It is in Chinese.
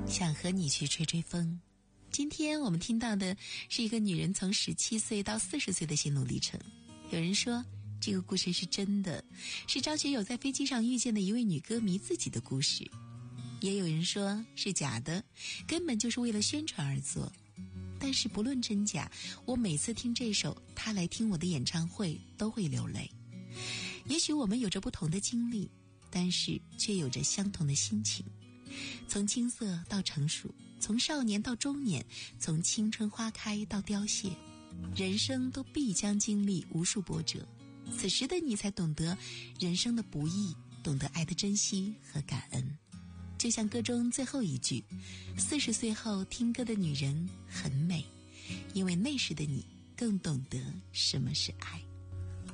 想和你去吹吹风。今天我们听到的是一个女人从17岁到40岁的心路历程。有人说这个故事是真的，是张学友在飞机上遇见的一位女歌迷自己的故事。也有人说是假的，根本就是为了宣传而做。但是不论真假，我每次听这首《他来听我的演唱会》都会流泪。也许我们有着不同的经历，但是却有着相同的心情。从青涩到成熟，从少年到中年，从青春花开到凋谢，人生都必将经历无数波折。此时的你才懂得人生的不易，懂得爱的珍惜和感恩。就像歌中最后一句，40岁后听歌的女人很美，因为那时的你更懂得什么是爱。